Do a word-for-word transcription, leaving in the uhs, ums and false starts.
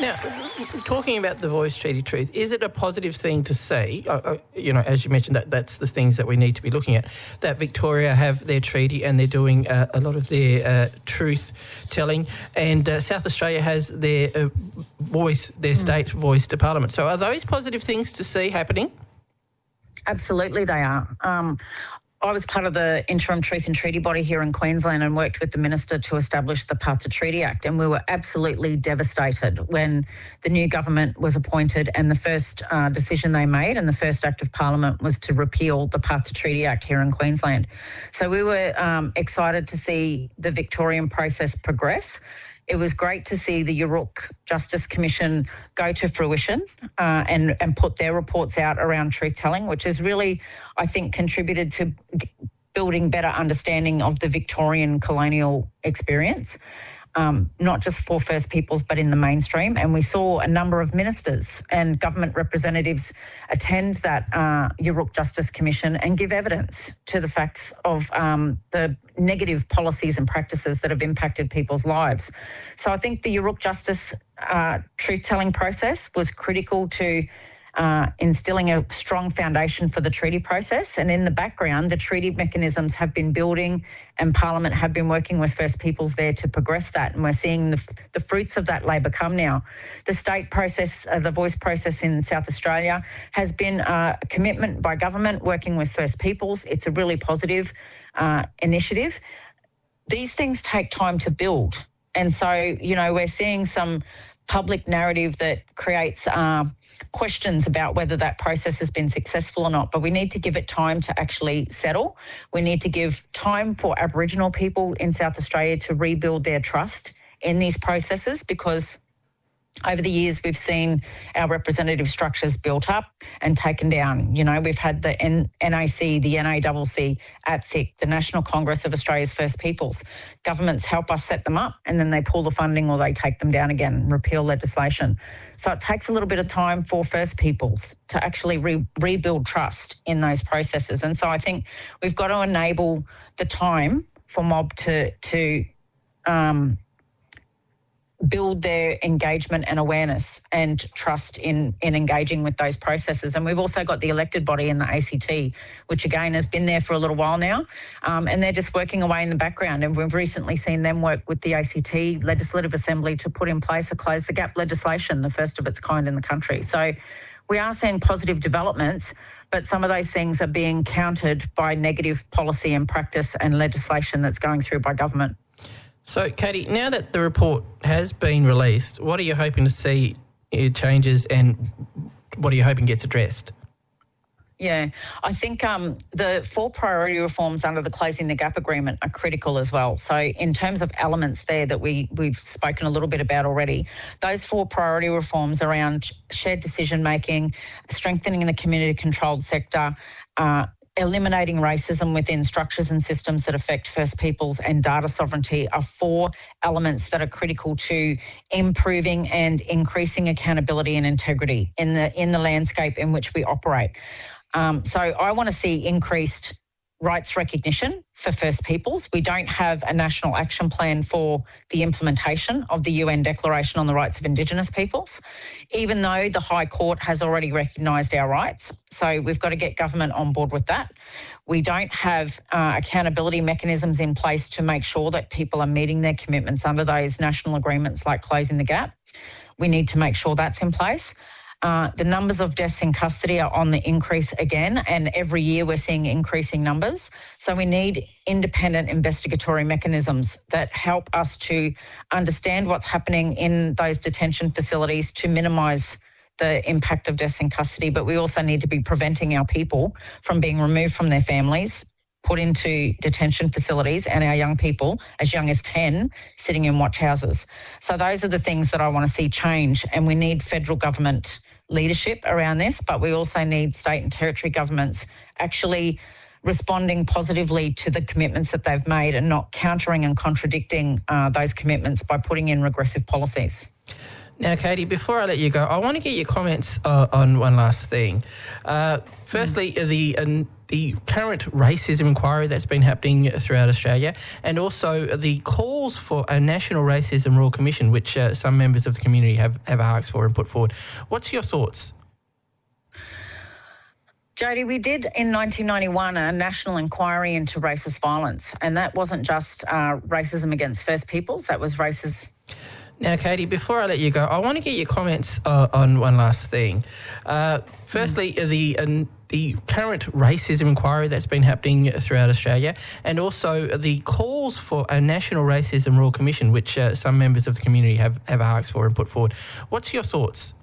Now, talking about the Voice Treaty Truth, is it a positive thing to see, uh, uh, you know, as you mentioned, that that's the things that we need to be looking at, that Victoria have their treaty and they're doing uh, a lot of their uh, truth-telling, and uh, South Australia has their uh, voice, their mm. state voice to Parliament. So are those positive things to see happening? Absolutely they are. Um, I was part of the interim Truth and Treaty body here in Queensland and worked with the Minister to establish the Path to Treaty Act, and we were absolutely devastated when the new government was appointed and the first uh, decision they made and the first act of Parliament was to repeal the Path to Treaty Act here in Queensland. So we were um, excited to see the Victorian process progress. It was great to see the Yurruk Justice Commission go to fruition uh, and, and put their reports out around truth-telling, which has really, I think, contributed to building better understanding of the Victorian colonial experience, um, not just for First Peoples but in the mainstream. And we saw a number of ministers and government representatives attend that uh, Yurruk Justice Commission and give evidence to the facts of um, the negative policies and practices that have impacted people's lives. So I think the Yurruk Justice uh, truth-telling process was critical to uh, instilling a strong foundation for the treaty process. And in the background, the treaty mechanisms have been building and Parliament have been working with First Peoples there to progress that. And we're seeing the, the fruits of that labour come now. The state process, uh, the voice process in South Australia has been uh, a commitment by government working with First Peoples. It's a really positive uh, initiative. These things take time to build. And so, you know, we're seeing some public narrative that creates uh, questions about whether that process has been successful or not, but we need to give it time to actually settle. We need to give time for Aboriginal people in South Australia to rebuild their trust in these processes, because over the years we've seen our representative structures built up and taken down. You know, we've had the N- NAC, the N A C C, A T S I C, the National Congress of Australia's First Peoples. Governments help us set them up and then they pull the funding or they take them down again, repeal legislation. So it takes a little bit of time for First Peoples to actually re- rebuild trust in those processes. And so I think we've got to enable the time for mob to, to um, build their engagement and awareness and trust in, in engaging with those processes. And we've also got the elected body in the A C T, which again has been there for a little while now, um, and they're just working away in the background. And we've recently seen them work with the A C T Legislative Assembly to put in place a Close the Gap legislation, the first of its kind in the country. So we are seeing positive developments, but some of those things are being countered by negative policy and practice and legislation that's going through by government. So, Katie, now that the report has been released, what are you hoping to see changes and what are you hoping gets addressed? Yeah, I think um, the four priority reforms under the Closing the Gap agreement are critical as well. So in terms of elements there that we, we've spoken a little bit about already, those four priority reforms around shared decision-making, strengthening the community-controlled sector, uh, eliminating racism within structures and systems that affect First Peoples, and data sovereignty are four elements that are critical to improving and increasing accountability and integrity in the in the landscape in which we operate. Um, so I want to see increased rights recognition for First Peoples. We don't have a national action plan for the implementation of the U N Declaration on the Rights of Indigenous Peoples, even though the High Court has already recognised our rights. So we've got to get government on board with that. We don't have uh, accountability mechanisms in place to make sure that people are meeting their commitments under those national agreements like Closing the Gap. We need to make sure that's in place. Uh, the numbers of deaths in custody are on the increase again, and every year we're seeing increasing numbers. So we need independent investigatory mechanisms that help us to understand what's happening in those detention facilities to minimise the impact of deaths in custody. But we also need to be preventing our people from being removed from their families, put into detention facilities, and our young people, as young as ten, sitting in watch houses. So those are the things that I want to see change, and we need federal government leadership around this, but we also need state and territory governments actually responding positively to the commitments that they've made and not countering and contradicting uh, those commitments by putting in regressive policies. Now, Katie, before I let you go, I want to get your comments uh, on one last thing. Uh, firstly, mm. the uh, the current racism inquiry that's been happening throughout Australia, and also the calls for a National Racism Royal Commission, which uh, some members of the community have, have asked for and put forward. What's your thoughts? Jody, we did in nineteen ninety-one a national inquiry into racist violence, and that wasn't just uh, racism against First Peoples, that was racist. Now, Katie, before I let you go, I want to get your comments uh, on one last thing. Uh, firstly, mm. the uh, the current racism inquiry that's been happening throughout Australia, and also the calls for a National Racism Royal Commission, which uh, some members of the community have, have asked for and put forward. What's your thoughts?